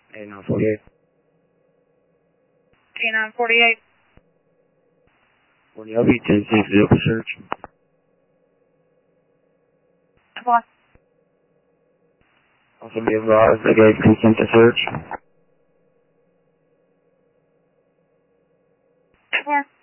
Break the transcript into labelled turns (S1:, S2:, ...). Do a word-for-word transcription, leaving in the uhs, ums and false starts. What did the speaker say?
S1: eight nine forty-eight.
S2: eight nine forty-eight.
S1: When you have ten six vehicle search.
S2: What?
S1: Also be advised, I gave consent to search.
S2: What?